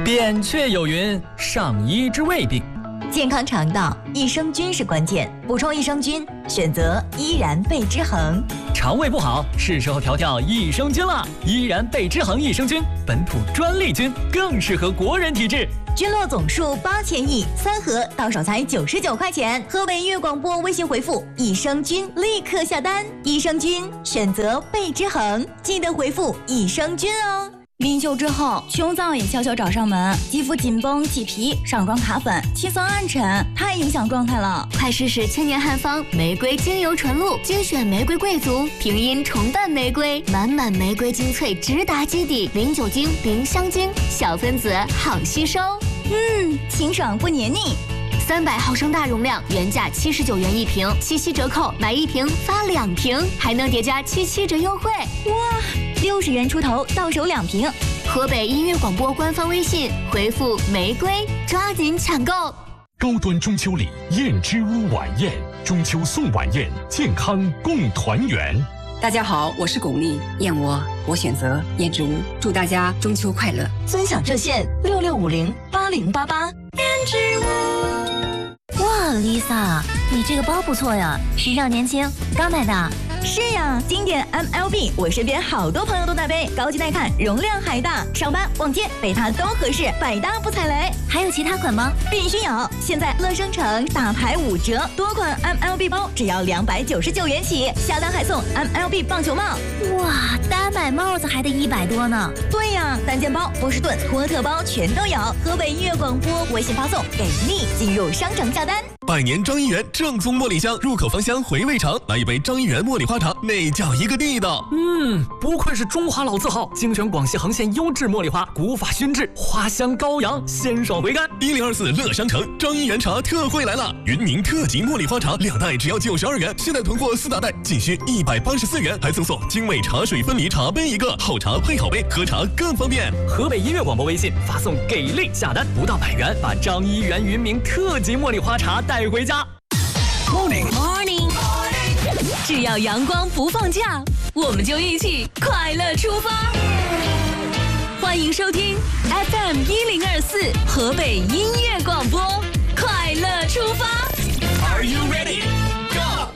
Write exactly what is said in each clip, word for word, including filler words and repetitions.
扁鹊有云：上医治未病。 健康肠道，益生菌是关键，补充益生菌，选择依然贝之恒。 肠胃不好，是时候调调益生菌了。依然贝之恒益生菌，本土专利菌，更适合国人体质。 菌落总数八千亿，三盒到手才九十九块钱。河北音乐广播微信回复益生菌，立刻下单。益生菌选择贝之恒，记得回复益生菌哦。 临休之后，穷燥也悄悄找上门，肌肤紧绷、起皮、上妆卡粉、气色暗沉，太影响状态了。 快试试千年汉方玫瑰精油纯露，精选玫瑰贵族，平阴重瓣玫瑰，满满玫瑰精粹直达基底，零酒精、零香精，小分子好吸收。 嗯，清爽不黏腻。 三百毫升大容量，原价七十九元一瓶，七七折扣，买一瓶发两瓶，还能叠加七七折优惠。 哇，六十元出头到手两瓶。 河北音乐广播官方微信回复玫瑰，抓紧抢购。 高端中秋礼，燕之屋晚宴，中秋送晚宴，健康共团圆。 大家好，我是巩俐，燕窝我选择燕之屋，祝大家中秋快乐。 尊享热线六六五零八零八八。燕之屋。 哇 ，Lisa， 你这个包不错呀，时尚年轻，刚买的。 是呀，经典 M L B， 我身边好多朋友都在背，高级耐看，容量还大，上班逛街背它都合适，百搭不踩雷。 还有其他款吗？ 必须有！现在乐生城大牌五折，多款 M L B 包只要两百九十九元起，下单还送 M L B 棒球帽。 哇，单买帽子还得一百多呢。 对呀，单肩包、波士顿、托特包全都有。河北音乐广播微信发送给力，进入商城下单。 百年张一元正宗茉莉香，入口芳香，回味长。来一杯张一元茉莉花茶，那叫一个地道。 嗯，不愧是中华老字号，精选广西恒县优质茉莉花，古法熏制，花香高扬，鲜爽回甘。 一零二四乐商城张一元茶特惠来了，云宁特级茉莉花茶两袋只要九十二元，现在囤货四大袋仅需一百八十四元，还赠送精美茶水分离茶杯一个，好茶配好杯，喝茶更方便。 河北音乐广播微信发送给力下单，不到百元，把张一元云茗特级茉莉花茶带回家。 Morning Morning， 只要阳光不放假，我们就一起快乐出发。欢迎收听 F M 一零二四河北音乐广播，快乐出发。 Are you ready? Go！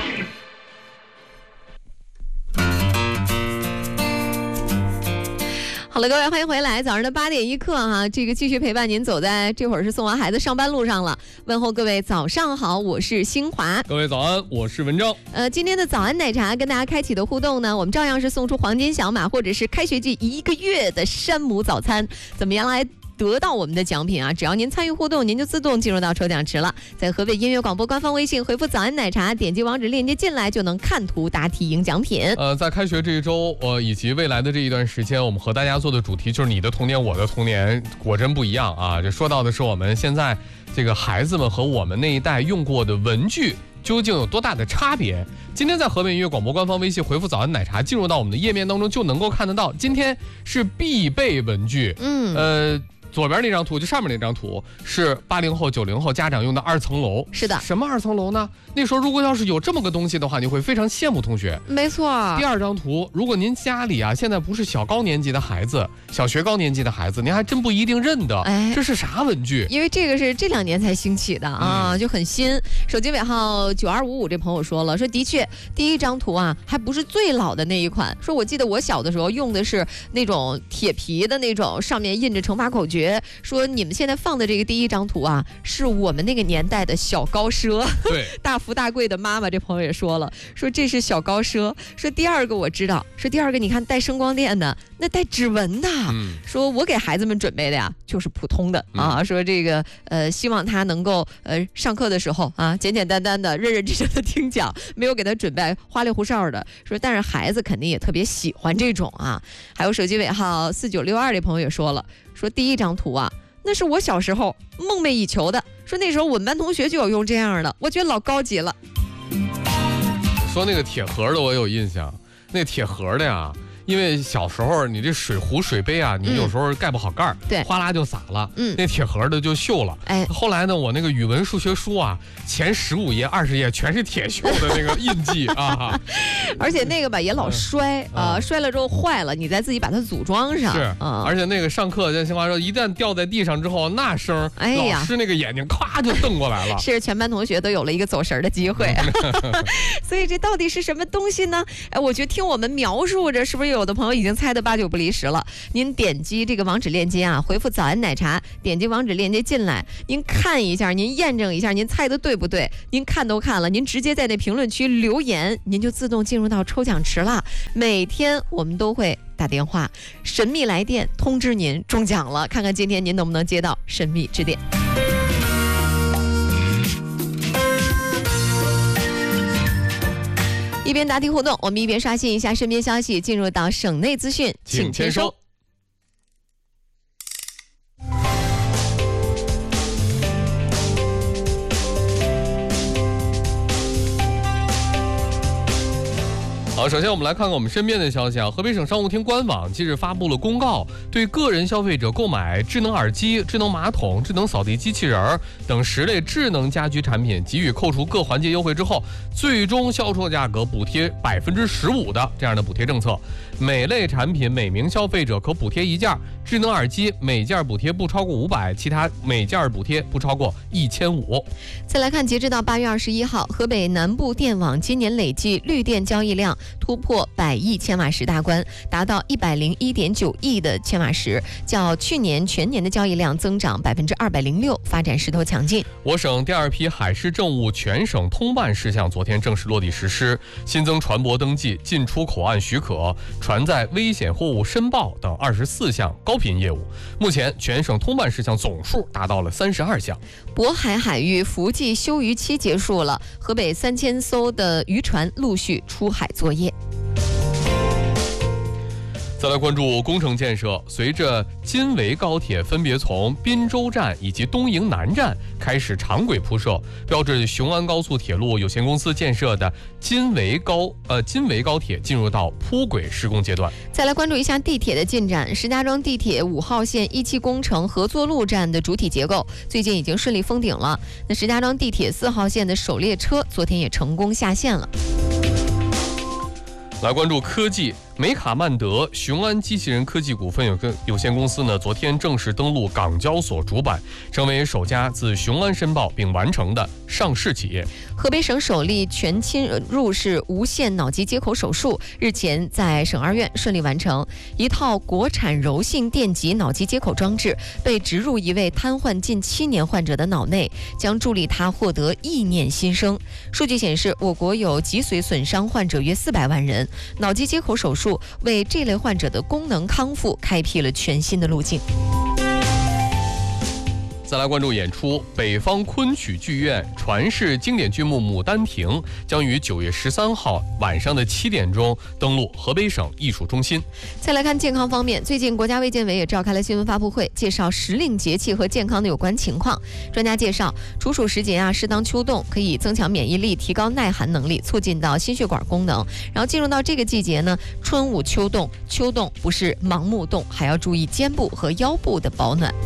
好了，各位，欢迎回来。早上的八点一刻哈，这个继续陪伴您走在这会儿是送完孩子上班路上了。问候各位早上好，我是新华。 各位早安，我是文章。 呃，今天的早安奶茶跟大家开启的互动呢，我们照样是送出黄金小马或者是开学季一个月的山姆早餐，怎么样来得到我们的奖品啊？只要您参与互动，您就自动进入到抽奖池了。在河北音乐广播官方微信回复早安奶茶，点击网址链接进来就能看图答题赢奖品。 呃，在开学这一周呃以及未来的这一段时间，我们和大家做的主题就是你的童年我的童年果真不一样啊。这说到的是我们现在这个孩子们和我们那一代用过的文具究竟有多大的差别。今天在河北音乐广播官方微信回复早安奶茶，进入到我们的页面当中就能够看得到，今天是必备文具。 嗯， 呃左边那张图就上面那张图是八零后九零后家长用的二层楼。 是的。 什么二层楼呢？那时候如果要是有这么个东西的话，你会非常羡慕同学。 没错。 第二张图，如果您家里啊现在不是小高年级的孩子，小学高年级的孩子，您还真不一定认得。 哎， 这是啥文具？ 因为这个是这两年才兴起的啊，嗯、就很新。手机尾号九二五五这朋友说了，说的确第一张图啊还不是最老的那一款，说我记得我小的时候用的是那种铁皮的那种，上面印着乘法口诀，说你们现在放的这个第一张图啊是我们那个年代的小高奢。 对， 大福大贵的妈妈这朋友也说了，说这是小高奢。说第二个我知道，说第二个你看带声光电的，那带指纹的、嗯、说我给孩子们准备的呀就是普通的、嗯、啊，说这个呃希望他能够呃上课的时候啊简简单单的认认真真的听讲，没有给他准备花里胡哨的。说但是孩子肯定也特别喜欢这种啊。还有手机尾号四九六二这朋友也说了，说第一张图啊那是我小时候梦寐以求的，说那时候我们班同学就有用这样的，我觉得老高级了。 说那个铁盒的我有印象，那铁盒的呀因为小时候你这水壶、水杯啊，你有时候盖不好盖儿， 对， 哗啦就洒了， 嗯， 那铁盒的就锈了。 哎， 后来呢，我那个语文、数学书啊，前十五页、二十页全是铁锈的那个印记啊， 而且那个吧也老摔啊、呃，摔了之后坏了，你再自己把它组装上。 是啊， 而且那个上课，像新华说，一旦掉在地上之后，那声， 哎呀， 老师那个眼睛咵就瞪过来了， 是全班同学都有了一个走神的机会。所以这到底是什么东西呢？哎，我觉得听我们描述着，是不是有的朋友已经猜得八九不离十了？您点击这个网址链接啊，回复早安奶茶，点击网址链接进来，您看一下，您验证一下，您猜的对不对？您看都看了，您直接在那评论区留言，您就自动进入到抽奖池了。每天我们都会打电话，神秘来电通知您中奖了，看看今天您能不能接到神秘致电。一边答题互动，我们一边刷新一下身边消息，进入到省内资讯，请签收。 好，首先我们来看看我们身边的消息啊。河北省商务厅官网近日发布了公告，对个人消费者购买智能耳机、智能马桶、智能扫地机器人等十类智能家居产品给予扣除各环节优惠之后，最终销售价格补贴百分之十五的这样的补贴政策。每类产品每名消费者可补贴一件，智能耳机每件补贴不超过五百，其他每件补贴不超过一千五。 再来看，截至到八月二十一号，河北南部电网今年累计绿电交易量突破百亿千瓦时大关，达到一百零一点九亿的千瓦时，较去年全年的交易量增长百分之二百零六，发展势头强劲。 我省第二批海事政务全省通办事项昨天正式落地实施，新增船舶登记、进出口岸许可、船载危险货物申报等二十四项高频业务。目前全省通办事项总数达到了三十二项。 渤海海域伏季休渔期结束了，河北三千艘的渔船陆续出海作业。 再来关注工程建设，随着金维高铁分别从滨州站以及东营南站开始长轨铺设，标志雄安高速铁路有限公司建设的金维高呃金维高铁进入到铺轨施工阶段。 再来关注一下地铁的进展，石家庄地铁五号线一期工程合作路站的主体结构最近已经顺利封顶了。那石家庄地铁四号线的首列车昨天也成功下线了。 来关注科技，美卡曼德雄安机器人科技股份有有限公司呢，昨天正式登陆港交所主板，成为首家自雄安申报并完成的上市企业。 河北省首例全侵入式无线脑机接口手术日前在省二院顺利完成，一套国产柔性电极脑机接口装置被植入一位瘫痪近七年患者的脑内，将助力他获得意念新生。数据显示，我国有脊髓损伤患者约四百万人，脑机接口手术为这类患者的功能康复开辟了全新的路径。 再来关注演出，北方昆曲剧院传世经典剧目《牡丹亭》将于九月十三号晚上的七点钟登陆河北省艺术中心。 再来看健康方面，最近国家卫健委也召开了新闻发布会，介绍时令节气和健康的有关情况。专家介绍，处暑时节啊，适当秋冻可以增强免疫力，提高耐寒能力，促进到心血管功能。然后进入到这个季节呢，春捂秋冻，秋冻不是盲目冻，还要注意肩部和腰部的保暖。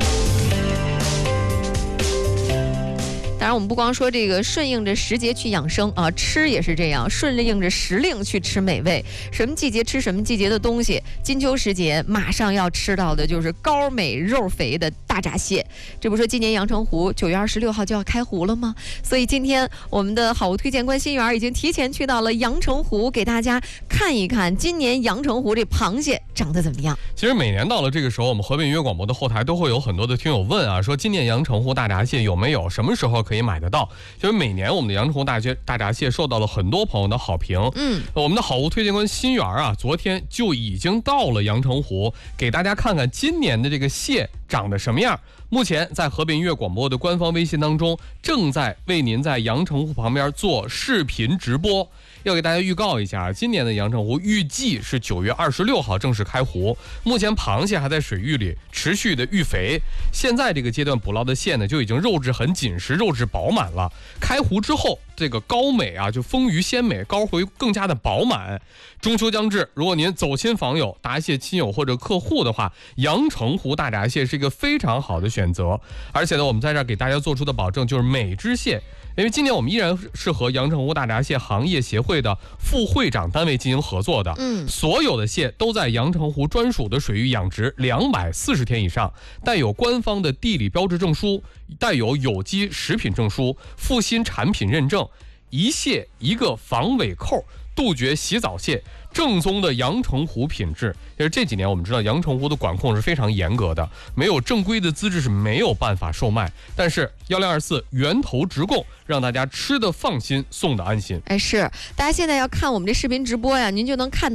当然，我们不光说这个顺应着时节去养生啊，吃也是这样，顺应着时令去吃美味。什么季节吃什么季节的东西。金秋时节马上要吃到的就是高美肉肥的大闸蟹。这不说今年阳澄湖九月二十六号就要开湖了吗？所以今天我们的好物推荐官心源已经提前去到了阳澄湖，给大家看一看今年阳澄湖这螃蟹长得怎么样。 其实每年到了这个时候，我们河北音乐广播的后台都会有很多的听友问啊，说今年阳澄湖大闸蟹有没有，什么时候可以买得到？就是每年我们的阳澄湖大闸大闸蟹受到了很多朋友的好评。 嗯， 我们的好物推荐官心源啊，昨天就已经到了阳澄湖，给大家看看今年的这个蟹长得什么样。目前在河北音乐广播的官方微信当中，正在为您在阳澄湖旁边做视频直播。 要给大家预告一下，今年的阳澄湖预计是九月二十六号正式开湖。目前螃蟹还在水域里持续的育肥，现在这个阶段捕捞的蟹呢，就已经肉质很紧实，肉质饱满了。开湖之后，这个膏美啊，就丰腴鲜美，膏会更加的饱满。中秋将至，如果您走亲访友、答谢亲友或者客户的话，阳澄湖大闸蟹是一个非常好的选择。而且呢，我们在这儿给大家做出的保证就是每只蟹，因为今年我们依然是和阳澄湖大闸蟹行业协会的副会长单位进行合作的，嗯，所有的蟹都在阳澄湖专属的水域养殖两百四十天以上，带有官方的地理标志证书，带有有机食品证书，复兴产品认证，一蟹一个防尾扣，杜绝洗澡蟹，正宗的阳澄湖品质。因为这几年我们知道阳澄湖的管控是非常严格的，没有正规的资质是没有办法售卖。但是幺零二四源头直供，让大家吃的放心，送的安心。 哎，是大家现在要看我们这视频直播呀，您就能看到。